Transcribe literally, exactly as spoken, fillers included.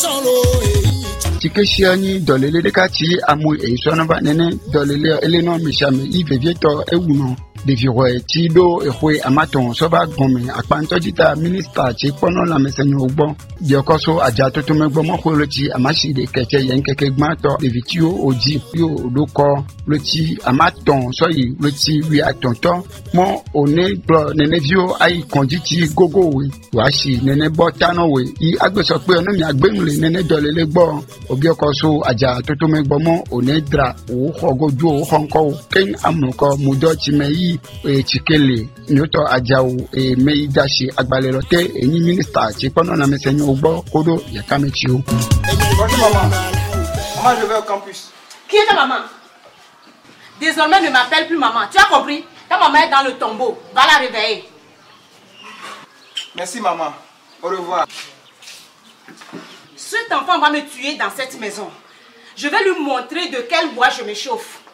Tikeshiani dolele de kati amu e sonaba nene dolele eleno mishame I vevieto ewuno de viroe tido e hwe amaton soba gome akpanto dita minister ti pono la mesenyo ogbo di okoso aja to to megbo mo hwe ti amashi de keke yen keke gmato de vitio oji yo loko loti amaton so yi loti wi atonto mo one bro nene vio ai konditi gogo we washi nene botano we I agbeso pe onu mi agbenle nene dolele gbo obi okoso aja to to megbo mo one dra o hogoju o honko ken amuko mudo ti meyi e chikele nyoto ajawo e meidashi agbalelote eni minister ti pono na mesenyo ogbo kodo yakamechi o. Bonjour maman. Maman, je vais au campus. Qui est ta maman? Désormais ne m'appelle plus maman. Tu as compris? Ta maman est dans le tombeau. Va la réveiller. Merci maman. Au revoir. Cet enfant va me tuer dans cette maison. Je vais lui montrer de quel bois je me chauffe.